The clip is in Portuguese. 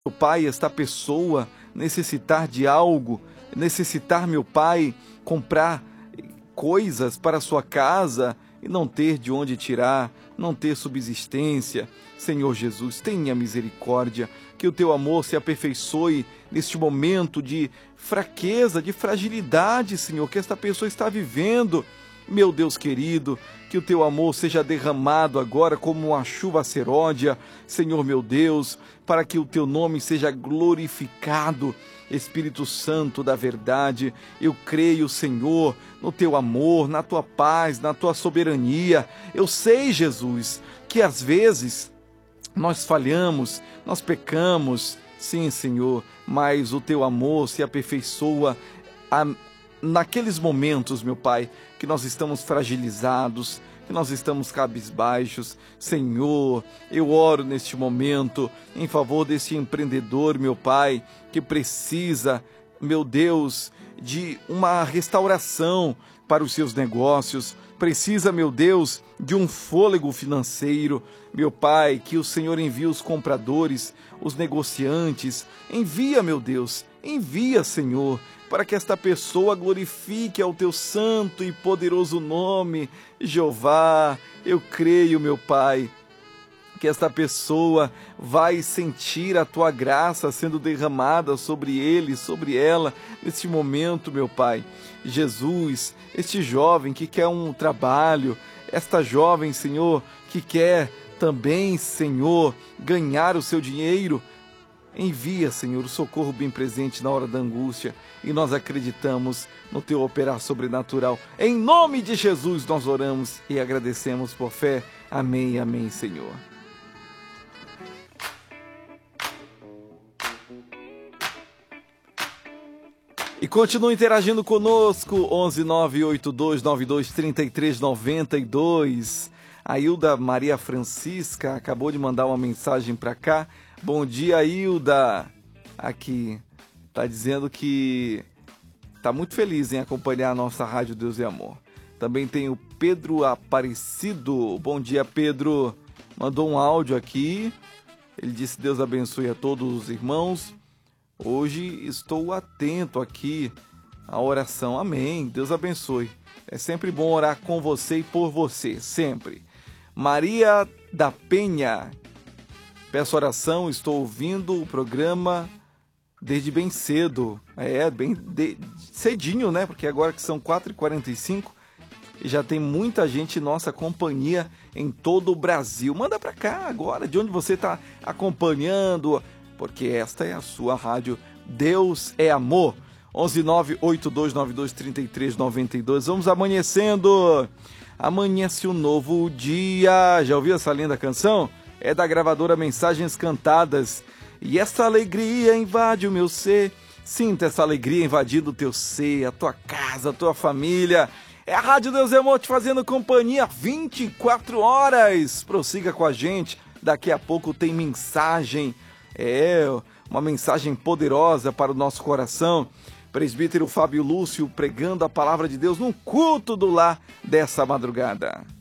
meu Pai, esta pessoa necessitar de algo, necessitar, meu Pai, comprar coisas para a sua casa e não ter de onde tirar, não ter subsistência. Senhor Jesus, tenha misericórdia, que o teu amor se aperfeiçoe neste momento de fraqueza, de fragilidade, Senhor, que esta pessoa está vivendo. Meu Deus querido, que o teu amor seja derramado agora como uma chuva seródia, Senhor meu Deus, para que o teu nome seja glorificado. Espírito Santo da verdade, eu creio, Senhor, no teu amor, na tua paz, na tua soberania. Eu sei, Jesus, que às vezes nós falhamos, nós pecamos, sim, Senhor, mas o teu amor se aperfeiçoa naqueles momentos, meu Pai, que nós estamos fragilizados, que nós estamos cabisbaixos. Senhor, eu oro neste momento em favor desse empreendedor, meu Pai, que precisa, meu Deus, de uma restauração para os seus negócios, precisa, meu Deus, de um fôlego financeiro. Meu Pai, que o Senhor envie os compradores, os negociantes, envia, meu Deus, envia, Senhor, para que esta pessoa glorifique ao teu santo e poderoso nome. Jeová, eu creio, meu Pai, que esta pessoa vai sentir a tua graça sendo derramada sobre ele, sobre ela, neste momento, meu Pai. Jesus, este jovem que quer um trabalho, esta jovem, Senhor, que quer também, Senhor, ganhar o seu dinheiro, envia, Senhor, o socorro bem presente na hora da angústia, e nós acreditamos no teu operar sobrenatural. Em nome de Jesus nós oramos e agradecemos por fé. Amém, amém, Senhor. E continue interagindo conosco, 11982923392. A Hilda Maria Francisca acabou de mandar uma mensagem para cá. Bom dia, Hilda. Aqui, está dizendo que está muito feliz em acompanhar a nossa Rádio Deus e Amor. Também tem o Pedro Aparecido. Bom dia, Pedro. Mandou um áudio aqui. Ele disse: Deus abençoe a todos os irmãos. Hoje estou atento aqui à oração. Amém. Deus abençoe. É sempre bom orar com você e por você, sempre. Maria da Penha. Peço oração, estou ouvindo o programa desde bem cedo. Cedinho, né? Porque agora que são 4h45 e já tem muita gente em nossa companhia em todo o Brasil. Manda para cá agora, de onde você está acompanhando, porque esta é a sua rádio Deus é Amor. 11982923392. Vamos amanhecendo. Amanhece um novo dia. Já ouviu essa linda canção? É da gravadora Mensagens Cantadas. E essa alegria invade o meu ser. Sinta essa alegria invadindo o teu ser, a tua casa, a tua família. É a Rádio Deus é Amor te fazendo companhia 24 horas. Prossiga com a gente. Daqui a pouco tem mensagem. Uma mensagem poderosa para o nosso coração. Presbítero Fábio Lúcio pregando a palavra de Deus no culto do lar dessa madrugada.